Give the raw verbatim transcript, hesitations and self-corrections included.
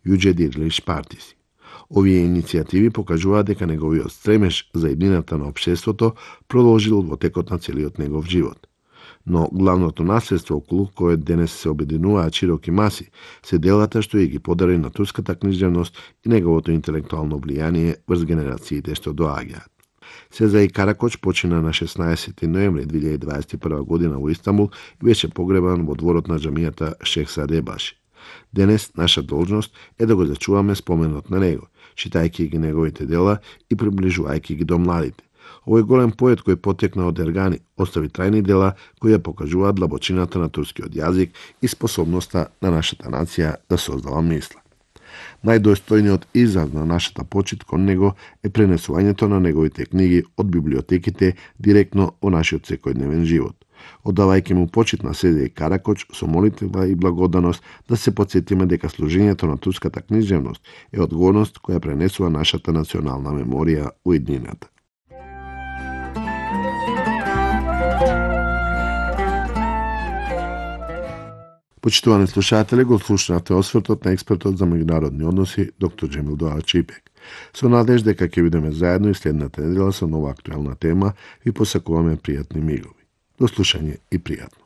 Јуѓе Дирлиш партиси. Овие иницијативи покажуваат дека неговиот стремеж за еднината на општеството продолжил во текот на целиот негов живот. Но главното наследство околу кое денес се обединуваат широки маси се делата што ја ги подари на турската книжевност и неговото интелектуално влијание врз генерациите што доаѓаат. Сезај Каракоч почина на шеснаесети ноември две илјади дваесет и прва година во Истанбул и беше погребан во дворот на џамијата Шехзадебаши. Денес наша должност е да го зачуваме споменот на него, читајќи ги неговите дела и приближувајќи ги до младите. Овој голем поет кој потекна од Ергани остави трајни дела кои ја покажуваат длабочината на турскиот јазик и способноста на нашата нација да создава мисла. Најдостојниот израз на нашата почит кон него е пренесувањето на неговите книги од библиотеките директно во нашиот секојдневен живот. Одавајќи му почит на Сезај Каракоч со молитва и благодарност да се потсетиме дека служењето на турската книжевност е одговорност која пренесува нашата национална меморија у еднината. Почитувани слушатели, го слушнавте освртот на експертот за меѓународни односи доктор Џемил Дуа Чипек. Со надеж дека ќе бидеме заедно и следната недела со нова актуелна тема, ви посакуваме пријатни мигови. До слушање и пријатно.